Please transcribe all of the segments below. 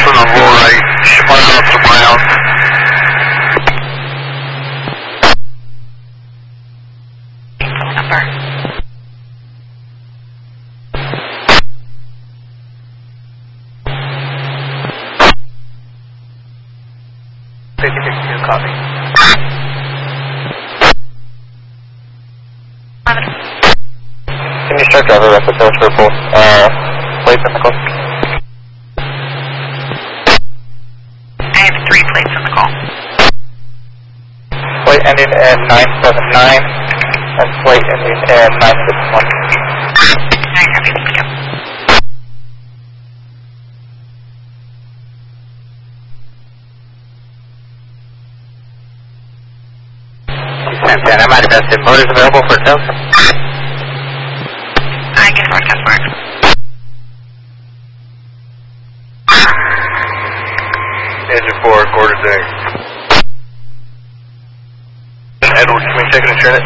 Austin on low right, fire out some rounds. Number. Copy. 11. Can you start driver reference for both plates in the call? I have 3 plates on the call. Plate ending in 979 and plate ending in 961. 9 copy, thank you. Santana, I might have missed it. Motors available for Delta? I can broadcast for it. Engine 4, quarter deck. Edward, can we check and turn it?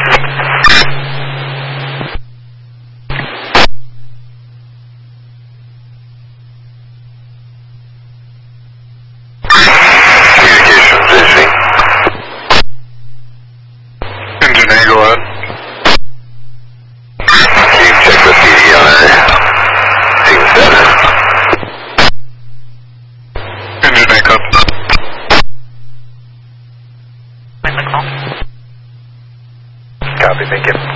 Communications busy. Engine A, go ahead. Can you check the PDI? Team center. Engine A, come. With the call. Copy, thank you.